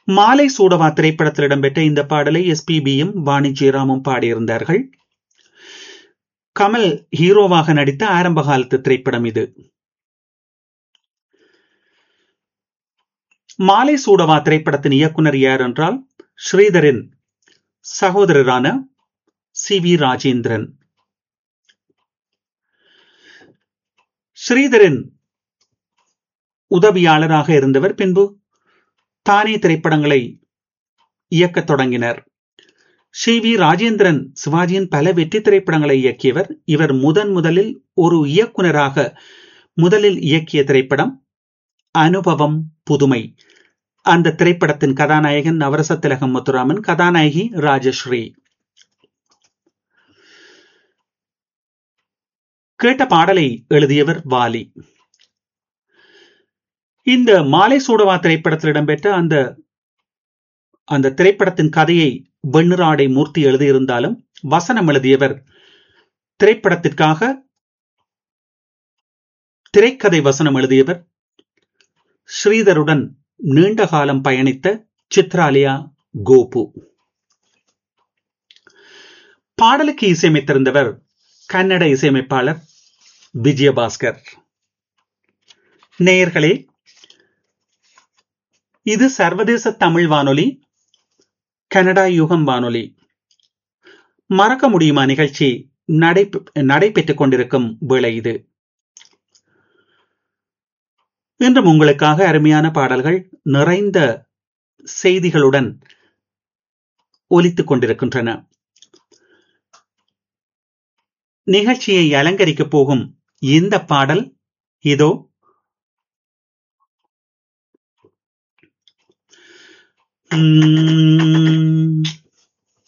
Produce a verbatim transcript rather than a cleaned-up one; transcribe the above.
மாலை சூடவா திரைப்படத்தில் இடம்பெற்ற இந்த பாடலை எஸ்பிபியும் வாணி ஜெயராமும் பாடியிருந்தார்கள். கமல் ஹீரோவாக நடித்த ஆரம்ப காலத்து திரைப்படம் இது. மாலை சூடவா திரைப்படத்தின் இயக்குனர் யார் என்றால் ஸ்ரீதரின் சகோதரரான சி வி ராஜேந்திரன். ஸ்ரீதரின் உதவியாளராக இருந்தவர். பின்பு தானே திரைப்படங்களை இயக்கத் தொடங்கினர். சி வி ராஜேந்திரன் சிவாஜியின் பல வெற்றி திரைப்படங்களை இயக்கியவர். இவர் முதன் முதலில் ஒரு இயக்குனராக முதலில் இயக்கிய திரைப்படம் அனுபவம் புதுமை. அந்த திரைப்படத்தின் கதாநாயகன் நவரச திலகம் முத்துராமன், கதாநாயகி ராஜஸ்ரீ. கேட்ட பாடலை எழுதியவர் வாலி. இந்த மாலை சூடவா திரைப்படத்தில் இடம்பெற்ற அந்த அந்த திரைப்படத்தின் கதையை வெண்ணிராடை மூர்த்தி எழுதியிருந்தாலும் வசனம் எழுதியவர் திரைப்படத்திற்காக திரைக்கதை வசனம் எழுதியவர் ஸ்ரீதருடன் நீண்ட காலம் பயணித்த சித்ராலியா கோபு. பாடலுக்கு இசையமைத்திருந்தவர் கன்னட இசையமைப்பாளர் விஜயபாஸ்கர். நேயர்களே, இது சர்வதேச தமிழ் வானொலி, கனடா யுகம் வானொலி. மறக்க முடியுமா நிகழ்ச்சி நடைபெற்றுக் கொண்டிருக்கும் வேளை இது. இன்றும் உங்களுக்காக அருமையான பாடல்கள் நிறைந்த செய்திகளுடன் ஒலித்துக் கொண்டிருக்கின்றன. நிகழ்ச்சியை அலங்கரிக்கப் போகும் இந்த பாடல் இதோ. உம்